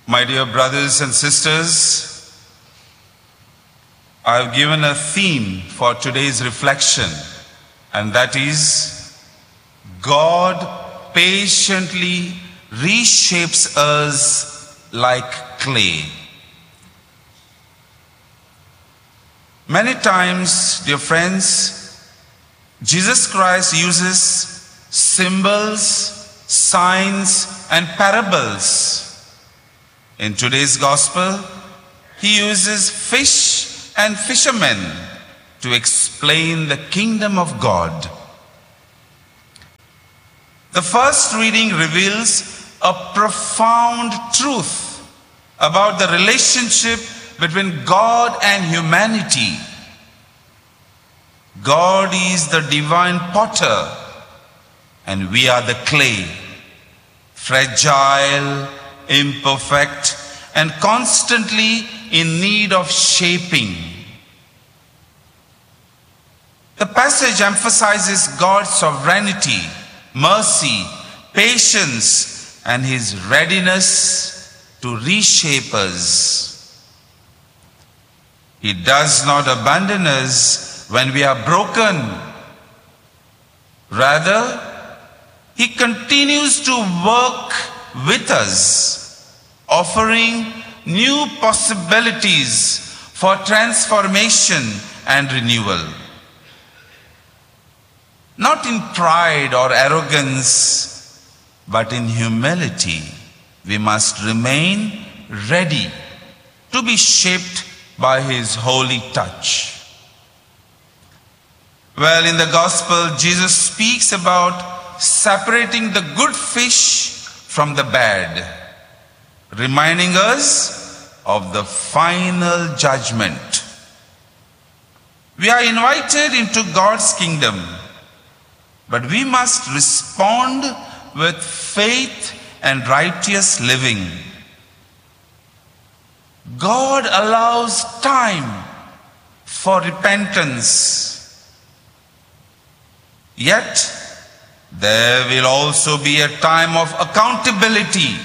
My dear brothers and sisters, I have given a theme for today's reflection, and that is God patiently reshapes us like clay. Many times, dear friends, Jesus Christ uses symbols, signs, and parables. In today's gospel, he uses fish and fishermen to explain the kingdom of God. The first reading reveals a profound truth about the relationship between God and humanity. God is the divine potter, and we are the clay, fragile, imperfect, and constantly in need of shaping. The passage emphasizes God's sovereignty, mercy, patience, and his readiness to reshape us. He does not abandon us when we are broken. Rather, he continues to work with us, offering new possibilities for transformation and renewal. Not in pride or arrogance, but in humility, we must remain ready to be shaped by his holy touch. Well, in the gospel, Jesus speaks about separating the good fish from the bad, reminding us of the final judgment. We are invited into God's kingdom, but we must respond with faith and righteous living. God allows time for repentance, yet there will also be a time of accountability.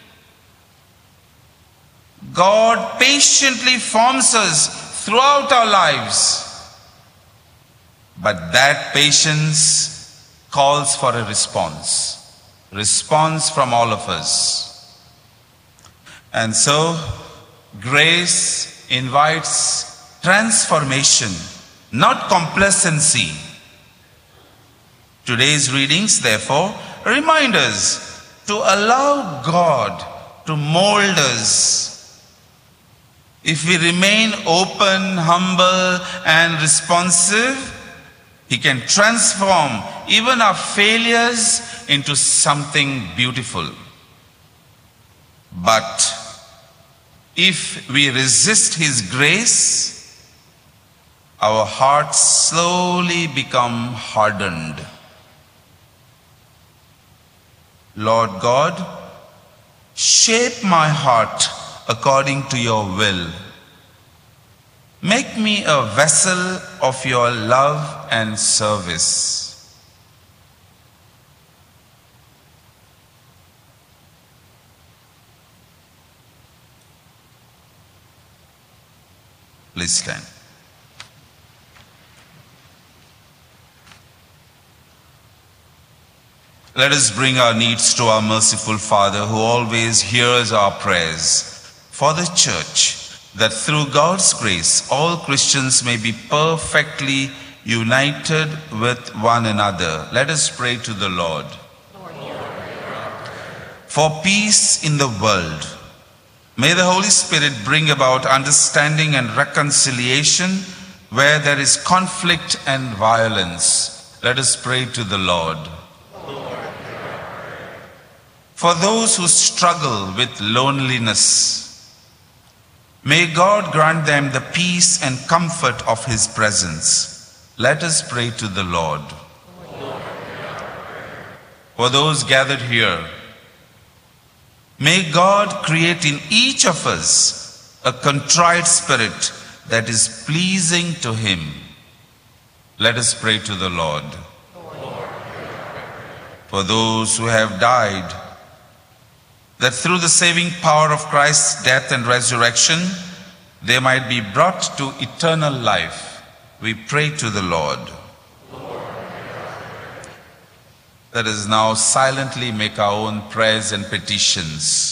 God patiently forms us throughout our lives, but that patience calls for a response from all of us. And so, grace invites transformation, not complacency. Today's readings, therefore, remind us to allow God to mold us. If we remain open, humble, and responsive, he can transform even our failures into something beautiful. But if we resist his grace, our hearts slowly become hardened. Lord God, shape my heart according to your will. Make me a vessel of your love and service. Please stand. Let us bring our needs to our merciful Father, who always hears our prayers for the church, that through God's grace all Christians may be perfectly united with one another. Let us pray to the Lord. For peace in the world, may the Holy Spirit bring about understanding and reconciliation where there is conflict and violence. Let us pray to the Lord. For those who struggle with loneliness, may God grant them the peace and comfort of his presence. Let us pray to the Lord. For those gathered here, may God create in each of us a contrite spirit that is pleasing to him. Let us pray to the Lord. For those who have died, that through the saving power of Christ's death and resurrection, they might be brought to eternal life. We pray to the Lord. Let us now silently make our own prayers and petitions.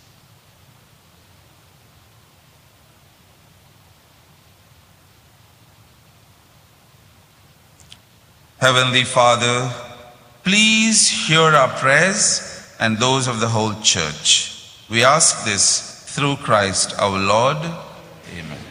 Heavenly Father, please hear our prayers and those of the whole church. We ask this through Christ our Lord. Amen.